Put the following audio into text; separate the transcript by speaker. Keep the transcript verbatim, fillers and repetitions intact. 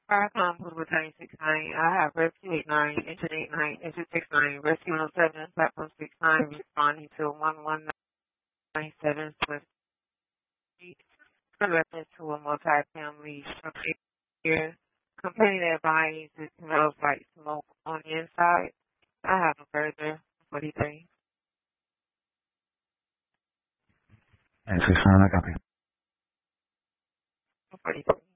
Speaker 1: Firecom Blue six nine. I have Rescue eight nine, Engine eight nine, Engine six nine, Rescue one oh seven, Platform six nine, responding to one one nine seven Swift Street. In reference to a multi-family structure here. Company that buys it smells like smoke on the inside. I have a further forty-three.
Speaker 2: And six nine, I copy.
Speaker 1: forty-three.